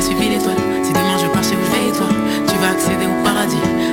j'ai suivi l'étoile. Si demain je pars, je où je vais et toi, tu vas accéder au paradis.